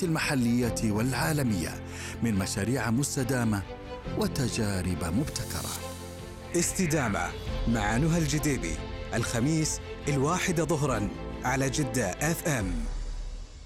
المحلية والعالمية من مشاريع مستدامة وتجارب مبتكرة. استدامة مع نهى الجديبي، الخميس 1 ظهراً على جدة FM.